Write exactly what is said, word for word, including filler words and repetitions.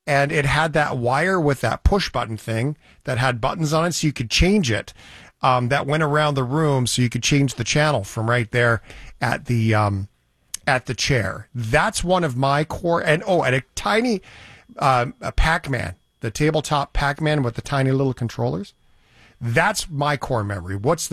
and it had that wire with that push button thing that had buttons on it, so you could change it. Um, that went around the room, so you could change the channel from right there at the um, at the chair. That's one of my core. And oh, and a tiny uh, a Pac-Man, the tabletop Pac-Man with the tiny little controllers. That's my core memory. What's